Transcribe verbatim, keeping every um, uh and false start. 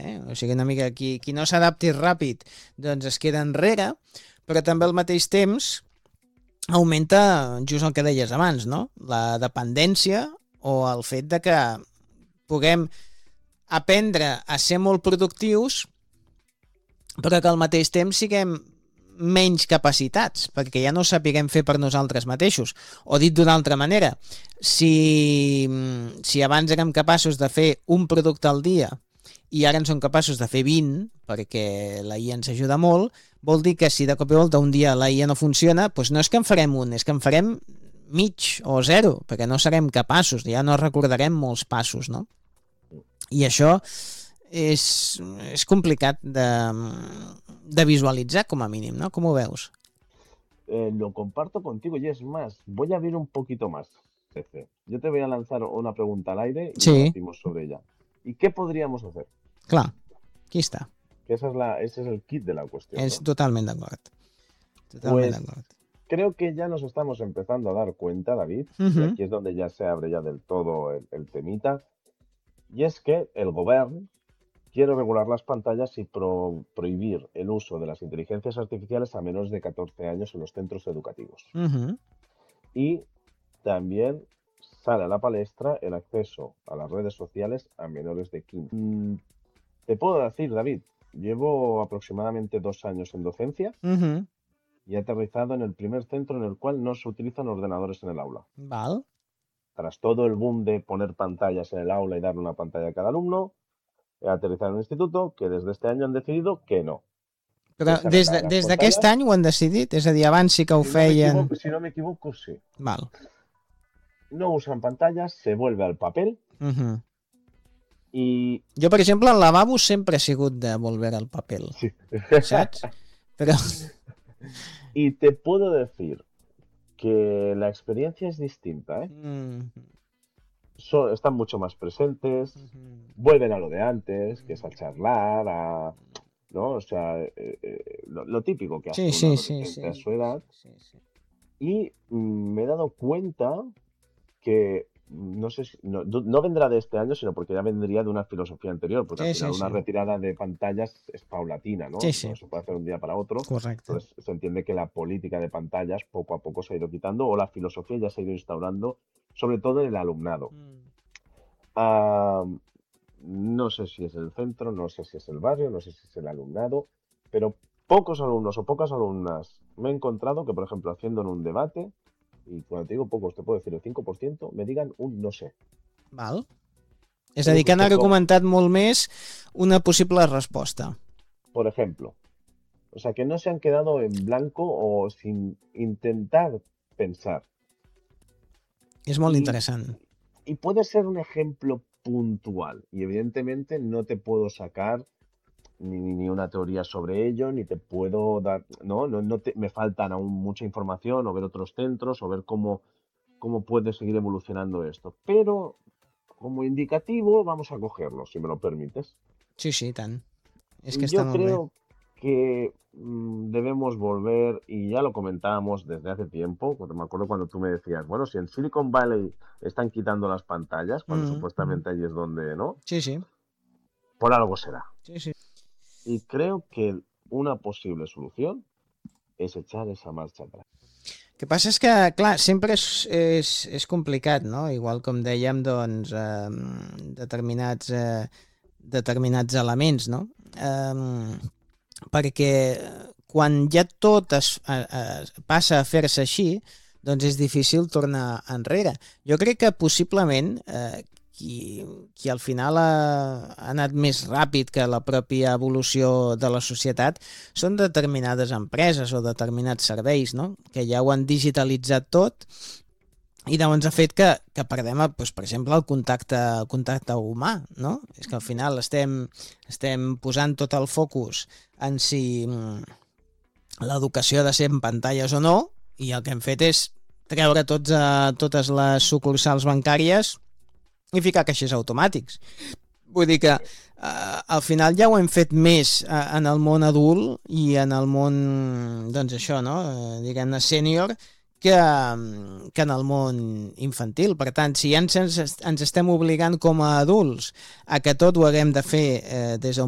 Eh? O sigui, una mica qui, qui no s'adapti ràpid doncs es queda enrere, però també al mateix temps augmenta just el que deies abans, no? La dependència o el fet de que puguem aprendre a ser molt productius però que al mateix temps siguem menys capacitats, perquè ja no ho sapiguem fer per nosaltres mateixos. O dit d'una altra manera, si, si abans érem capaços de fer un producte al dia i ara en som capaços de fer vint, perquè la I A ens ajuda molt, vol dir que si de cop i volta un dia la I A no funciona, doncs no és que en farem un, és que en farem mig o zero, perquè no serem capaços, ja no recordarem molts passos, no? I això és, és complicat de, de visualitzar com a mínim, ¿no? ¿Cómo veus? Eh, lo comparto contigo y es más, voy a abrir un poquito más, Cefe. Yo te voy a lanzar una pregunta al aire y sí. debatimos sobre ella. ¿Y qué podríamos hacer? Clar, aquí està. Que esa es la, ese es el kit de la cuestión. Es ¿no? totalment d'acord. Totalment pues, d'acord. Creo que ya nos estamos empezando a dar cuenta, David, uh-huh. y aquí es donde ya se abre ya del todo el, el temita, y es que el gobierno quiere regular las pantallas y pro, prohibir el uso de las inteligencias artificiales a menores de catorce años en los centros educativos. Uh-huh. Y también sale a la palestra el acceso a las redes sociales a menores de quince. Mm, te puedo decir, David, llevo aproximadamente dos años en docencia uh-huh. y he aterrizado en el primer centro en el cual no se utilizan ordenadores en el aula. Val. Tras todo el boom de poner pantallas en el aula y darle una pantalla a cada alumno, he aterrizado en un instituto que desde este año han decidido que no. Però des, de, des d'aquest any ho han decidit? És a dir, abans sí que ho si feien... No si no me equivoco, sí. Val. No usan pantallas, se vuelve al papel. Uh-huh. I... Jo, per exemple, al lavabo sempre he sigut de volver al papel. Sí. ¿Saps? Pero... Y te puedo decir que la experiencia es distinta, ¿eh? Mm. So, están mucho más presentes, uh-huh. vuelven a lo de antes, que es a charlar, a... ¿no? O sea, eh, eh, lo, lo típico que hace sí, una sí, adolescente sí, a su edad. Sí, sí. Y mm, me he dado cuenta que no sé si, no, no vendrá de este año, sino porque ya vendría de una filosofía anterior, porque sí, al final sí, una sí. retirada de pantallas es paulatina, ¿no? Sí, sí. No se puede hacer un día para otro. Correcto. Entonces se entiende que la política de pantallas poco a poco se ha ido quitando o la filosofía ya se ha ido instaurando, sobre todo en el alumnado. Mm. Uh, no sé si es el centro, no sé si es el barrio, no sé si es el alumnado, pero pocos alumnos o pocas alumnas me he encontrado que, por ejemplo, haciendo en un debate, y cuando te digo pocos, te puedo decir el cinco por ciento, me digan un no sé. Val. És a dir, que han argumentat molt més una possible resposta. Por ejemplo. O sea, que no se han quedado en blanco o sin intentar pensar. És molt y, interessant. Y puede ser un ejemplo puntual. Y evidentemente no te puedo sacar Ni, ni una teoría sobre ello, ni te puedo dar, no, no, no te, me faltan aún mucha información o ver otros centros o ver cómo, cómo puede seguir evolucionando esto. Pero como indicativo vamos a cogerlo, si me lo permites. Sí, sí, tant. Es que Yo está muy creo bien. que mmm, debemos volver, y ya lo comentábamos desde hace tiempo, cuando me acuerdo cuando tú me decías, bueno, si en Silicon Valley están quitando las pantallas, cuando mm. supuestamente allí es donde, ¿no? Sí, sí. Por algo será. Sí, sí. Y creo que una posible solución és echar esa marxa atrás. El que passa és que, clar, sempre és, és, és complicat, no? Igual com dèiem, doncs, eh, determinats, eh, determinats elements, no? Eh, perquè quan ja tot es, es passa a fer-se així, doncs és difícil tornar enrere. Jo crec que possiblement eh, qui, qui al final ha, ha anat més ràpid que la pròpia evolució de la societat són determinades empreses o determinats serveis, no? Que ja ho han digitalitzat tot i llavors ha fet que, que perdem, doncs, per exemple, el contacte, el contacte humà, no? És que al final estem, estem posant tot el focus en si l'educació ha de ser en pantalles o no, i el que hem fet és treure tots a, totes les sucursals bancàries i ficar caixers automàtics. Vull dir que eh, al final ja ho hem fet més eh, en el món adult i en el món, doncs això, no? Eh, diguem-ne sènior, que, que en el món infantil. Per tant, si ja ens, ens estem obligant com a adults a que tot ho haguem de fer eh, des d'un